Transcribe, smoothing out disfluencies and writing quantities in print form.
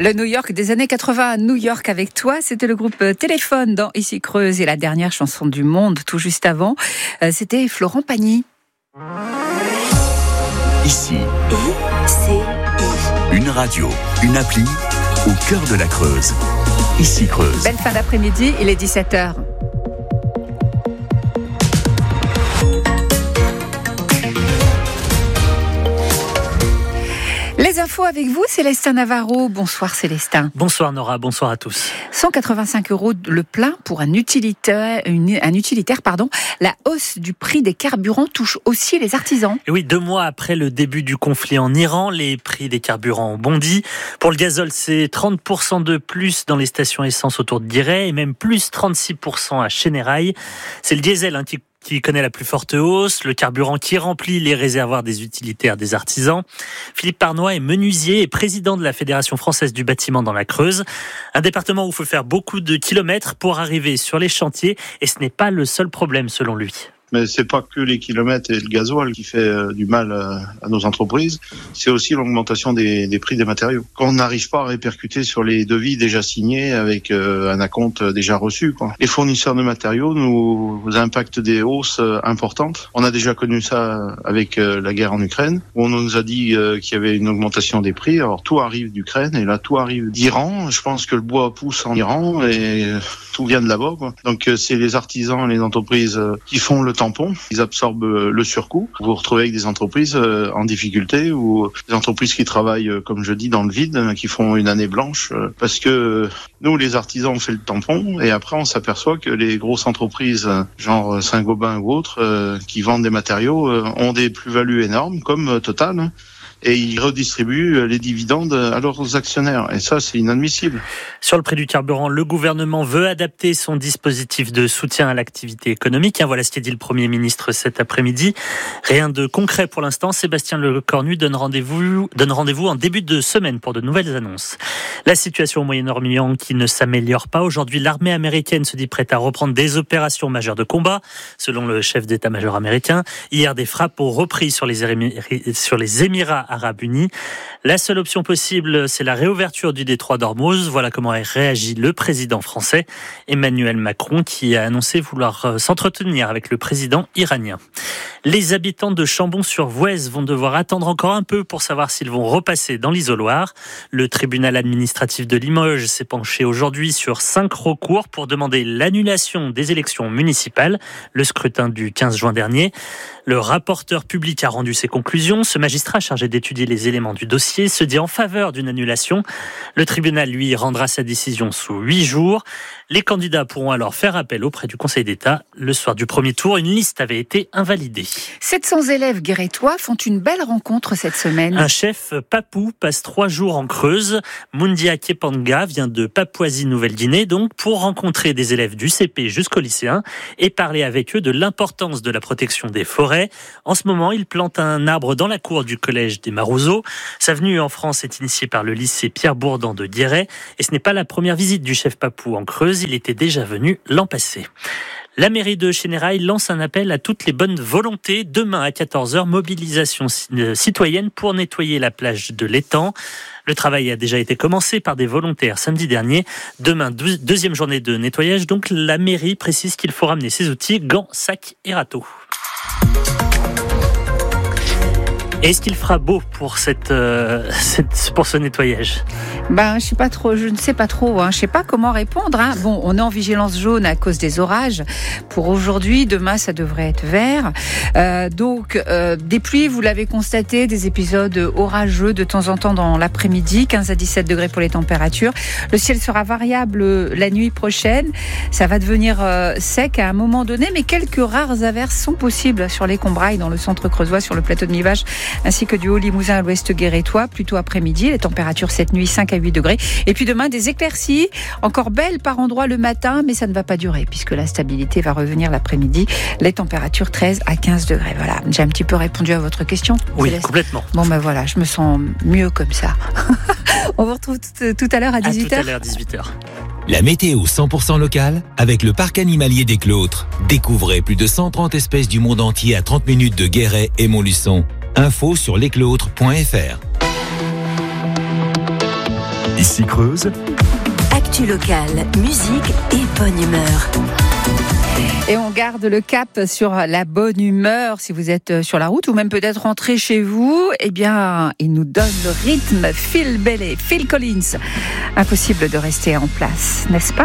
Le New York des années 80 à New York avec toi, c'était le groupe Téléphone dans Ici Creuse et la dernière chanson du monde tout juste avant, c'était Florent Pagny. Ici, une radio, une appli au cœur de la Creuse. Ici Creuse. Belle fin d'après-midi, il est 17h. Les infos avec vous, Célestin Navarro. Bonsoir Célestin. Bonsoir Nora, bonsoir à tous. 185 € le plein pour un utilitaire. La hausse du prix des carburants touche aussi les artisans. Et oui, 2 mois après le début du conflit en Iran, les prix des carburants ont bondi. Pour le gazole, c'est 30% de plus dans les stations essence autour de Guéret et même plus 36% à Chénérail. C'est le diesel qui connaît la plus forte hausse, le carburant qui remplit les réservoirs des utilitaires des artisans. Philippe Parnois est menuisier et président de la Fédération française du bâtiment dans la Creuse. Un département où il faut faire beaucoup de kilomètres pour arriver sur les chantiers et ce n'est pas le seul problème selon lui. Mais c'est pas que les kilomètres et le gasoil qui fait du mal à nos entreprises, c'est aussi l'augmentation des prix des matériaux. Qu'on n'arrive pas à répercuter sur les devis déjà signés avec un acompte déjà reçu, quoi. Les fournisseurs de matériaux nous impactent des hausses importantes. On a déjà connu ça avec la guerre en Ukraine, où on nous a dit qu'il y avait une augmentation des prix. Alors tout arrive d'Ukraine et là tout arrive d'Iran. Je pense que le bois pousse en Iran et tout vient de là-bas, quoi. Donc c'est les artisans et les entreprises qui font le tampon, ils absorbent le surcoût. Vous vous retrouvez avec des entreprises en difficulté ou des entreprises qui travaillent, comme je dis, dans le vide, qui font une année blanche parce que nous, les artisans, on fait le tampon et après on s'aperçoit que les grosses entreprises, genre Saint-Gobain ou autres, qui vendent des matériaux, ont des plus-values énormes comme Total. Et ils redistribuent les dividendes à leurs actionnaires. Et ça, c'est inadmissible. Sur le prix du carburant, le gouvernement veut adapter son dispositif de soutien à l'activité économique. Voilà ce qu'a dit le Premier ministre cet après-midi. Rien de concret pour l'instant. Sébastien Lecornu donne rendez-vous en début de semaine pour de nouvelles annonces. La situation au Moyen-Orient qui ne s'améliore pas. Aujourd'hui, l'armée américaine se dit prête à reprendre des opérations majeures de combat, selon le chef d'état-major américain. Hier, des frappes ont repris sur les Émirats Arabes Unis. La seule option possible, c'est la réouverture du détroit d'Ormuz. Voilà comment a réagi le président français, Emmanuel Macron, qui a annoncé vouloir s'entretenir avec le président iranien. Les habitants de Chambon-sur-Voueize vont devoir attendre encore un peu pour savoir s'ils vont repasser dans l'isoloir. Le tribunal administratif de Limoges s'est penché aujourd'hui sur 5 recours pour demander l'annulation des élections municipales, le scrutin du 15 juin dernier. Le rapporteur public a rendu ses conclusions. Ce magistrat chargé d'étudier les éléments du dossier se dit en faveur d'une annulation. Le tribunal, lui, rendra sa décision sous 8 jours. Les candidats pourront alors faire appel auprès du Conseil d'État. Le soir du premier tour, une liste avait été invalidée. 700 élèves guérétois font une belle rencontre cette semaine. Un chef papou passe 3 jours en Creuse. Mundia Kepanga vient de Papouasie-Nouvelle-Guinée, donc pour rencontrer des élèves du CP jusqu'au lycéen et parler avec eux de l'importance de la protection des forêts. En ce moment, il plante un arbre dans la cour du collège des Marouzeaux. Sa venue en France est initiée par le lycée Pierre-Bourdan de Guéret et ce n'est pas la première visite du chef papou en Creuse. Il était déjà venu l'an passé. La mairie de Chénérail lance un appel à toutes les bonnes volontés. Demain à 14h, mobilisation citoyenne pour nettoyer la plage de l'étang. Le travail a déjà été commencé par des volontaires samedi dernier. Demain, deuxième journée de nettoyage. Donc la mairie précise qu'il faut ramener ses outils, gants, sacs et râteaux. Est-ce qu'il fera beau pour ce nettoyage ? Je sais pas trop. Je ne sais pas trop. Je sais pas comment répondre. Bon, on est en vigilance jaune à cause des orages. Pour aujourd'hui, demain, ça devrait être vert. Donc, des pluies, vous l'avez constaté, des épisodes orageux de temps en temps dans l'après-midi, 15 à 17 degrés pour les températures. Le ciel sera variable la nuit prochaine. Ça va devenir sec à un moment donné, mais quelques rares averses sont possibles sur les Combrailles, dans le centre creusois, sur le plateau de Mivage, ainsi que du Haut-Limousin à l'ouest guérétois, plutôt après-midi. Les températures cette nuit, 5 à 8 degrés. Et puis demain, des éclaircies, encore belles par endroits le matin, mais ça ne va pas durer, puisque la stabilité va revenir l'après-midi. Les températures 13 à 15 degrés. Voilà, j'ai un petit peu répondu à votre question. Oui, Céleste. Complètement. Bon, voilà, je me sens mieux comme ça. On vous retrouve tout à l'heure à 18h. Tout à l'heure, 18h. La météo 100% locale avec le parc animalier des Clôtres. Découvrez plus de 130 espèces du monde entier à 30 minutes de Guéret et Montluçon. Info sur lesclôtres.fr. Ici Creuse. Actu locale, musique et bonne humeur. Et on garde le cap sur la bonne humeur si vous êtes sur la route ou même peut-être rentré chez vous. Eh bien, il nous donne le rythme. Phil Collins. Impossible de rester en place, n'est-ce pas ?